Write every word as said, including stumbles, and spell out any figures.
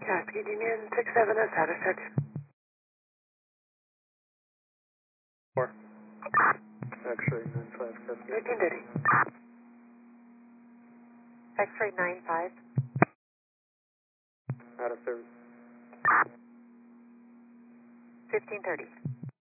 Copy, Union six seven, that's status check. Four. X-ray nine five, copy. Routine duty. X-ray nine five. Out of service. fifteen thirty.